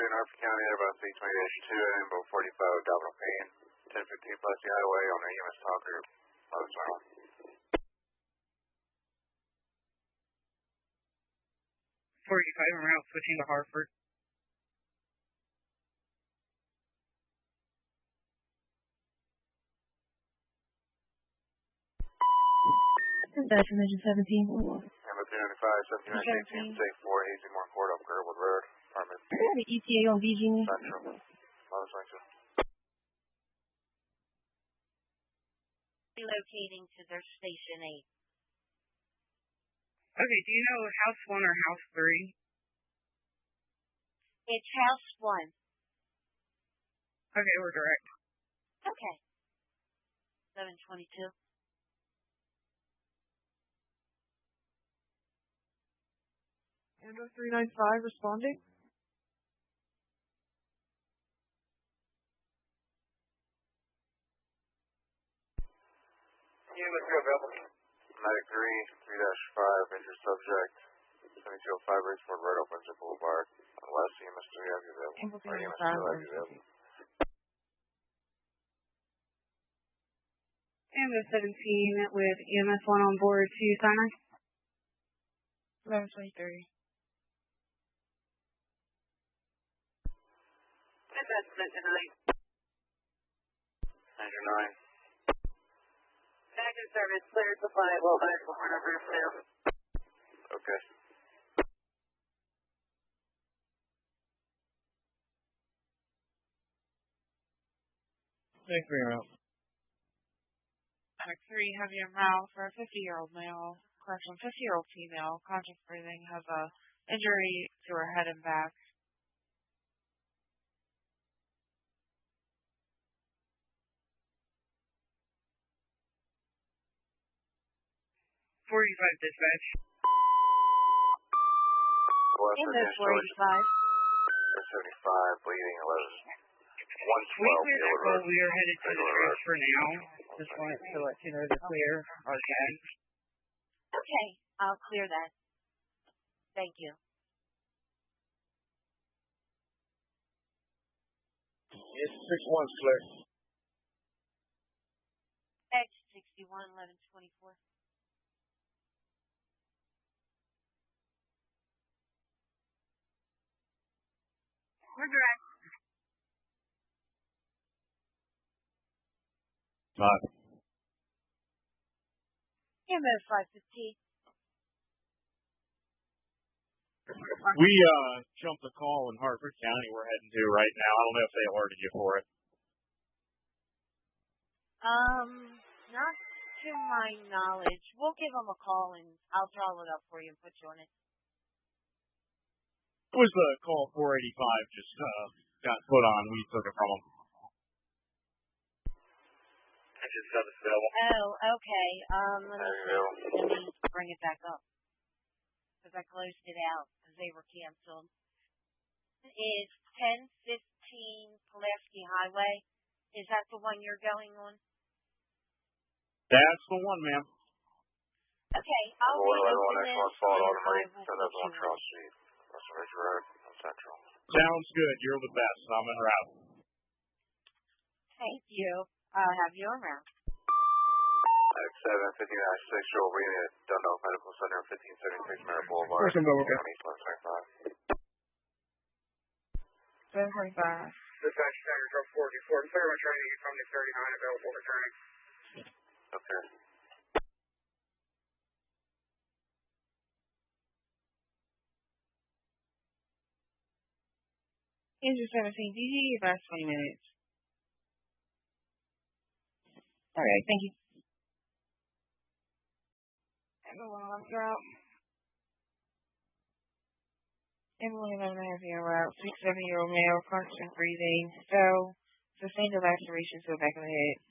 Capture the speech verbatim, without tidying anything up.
in Harford County at about C twenty dash two and about forty-five Domino Payne, ten fifteen plus the highway on the E M S talk group. Lotus Island. forty-five en route, switching to Hartford. Dispatch Engine seventeen. Number three ninety-five, seventeen eighteen, state four, Hazy Moore Court off Girdwood Road, apartment B. The E T A on V G. Central. Lotus Island. Relocating to their station eight. Okay, do you know house one or house three? It's house one. Okay, we're direct. Okay. seven twenty-two. Andrew three ninety-five responding. Medic three, three dash five, injured subject, seventy-two oh five Raceford Road, Open Zip Boulevard, unless E M S three has you available, or E M S two has you available. Ambulance seventeen with E M S one on board to Sinai. eleven twenty-three. That's nine. Andrew nine. Active service cleared to fly well back for number two. Okay. Thanks for your help. Medic three, heavy en route for a fifty-year-old male, correction, fifty-year-old female, conscious breathing, has a injury to her head and back. forty-five dispatch. Ambulance four eighty-five. seventy-five, bleeding, eleven. one We twelve, cleared the call. We are headed to the transfer now. Just wanted to let you know the clear. Okay. Okay, I'll clear that. Thank you. Yes, six one's clear. X sixty-one eleven twenty-four. We're direct. Five. Ambulance five fifteen. We uh jumped a call in Hartford County we're heading to right now. I don't know if they alerted you for it. Um, not to my knowledge. We'll give them a call and I'll draw it up for you and put you on it. It was the call four eighty-five just uh got put on. We took it from them. Engine seven available. Oh, okay. Um, let me, Available. let me bring it back up. Because I closed it out because they were canceled. It's ten fifteen Pulaski Highway. Is that the one you're going on? That's the one, ma'am. Okay, I'll One read eleven one this. X one Fall and Auto Marine, I will ten put thousand one you Charles on. Street, Western Ridge Road, on Central. Sounds good. You're the best. I'm en route. Thank you. I'll have you around. X seven, fifteen dash six, Joel Reed at Dundalk Medical Center, fifteen seventy-six Merritt Boulevard, Where's the number? East one twenty-five. seven twenty-five. Dispatch center truck forty-four. Clear my training from the thirty-nine available returning. Okay. Engine seventeen, D G, about twenty minutes. All right, thank you. Everyone on route. Everyone eleven and a half year route. Six, seven year old male, constant breathing. Fell. Sustained a laceration to the back of the head.